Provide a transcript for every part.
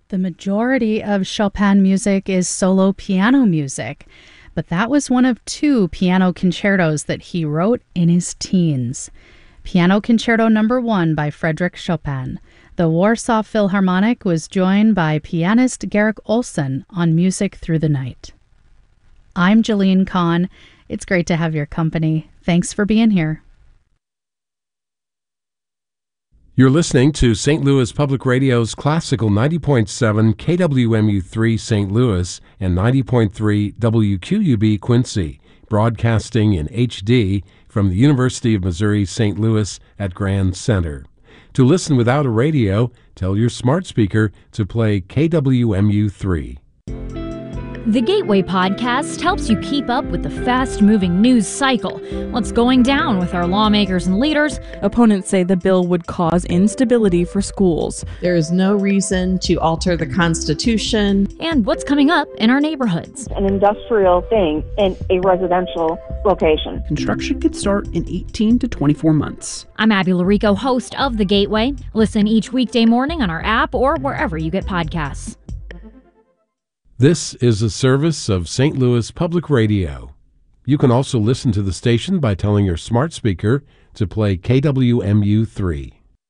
The majority of Chopin music is solo piano music, but that was one of two piano concertos that he wrote in his teens. Piano Concerto No. 1 by Frédéric Chopin. The Warsaw Philharmonic was joined by pianist Garrick Olson on Music Through the Night. I'm Jillian Kahn. It's great to have your company. Thanks for being here. You're listening to St. Louis Public Radio's Classical 90.7 KWMU3 St. Louis and 90.3 WQUB Quincy, broadcasting in HD from the University of Missouri St. Louis at Grand Center. To listen without a radio, tell your smart speaker to play KWMU3. The Gateway Podcast helps you keep up with the fast-moving news cycle. What's going down with our lawmakers and leaders? Opponents say the bill would cause instability for schools. There is no reason to alter the Constitution. And what's coming up in our neighborhoods. An industrial thing in a residential location. Construction could start in 18 to 24 months. I'm Abby Larico, host of The Gateway. Listen each weekday morning on our app or wherever you get podcasts. This is a service of St. Louis Public Radio. You can also listen to the station by telling your smart speaker to play KWMU3.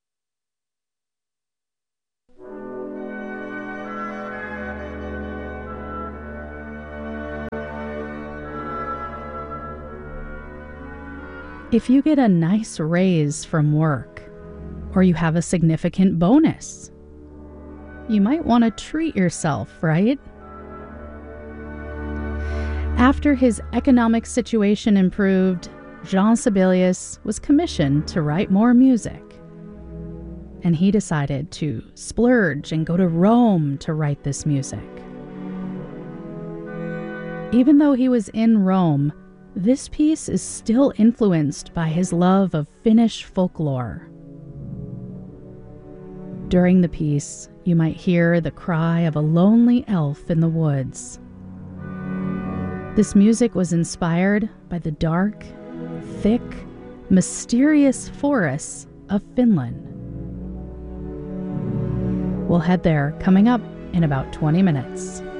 If you get a nice raise from work, or you have a significant bonus, you might want to treat yourself, right? After his economic situation improved, Jean Sibelius was commissioned to write more music. And he decided to splurge and go to Rome to write this music. Even though he was in Rome, this piece is still influenced by his love of Finnish folklore. During the piece, you might hear the cry of a lonely elf in the woods. This music was inspired by the dark, thick, mysterious forests of Finland. We'll head there coming up in about 20 minutes.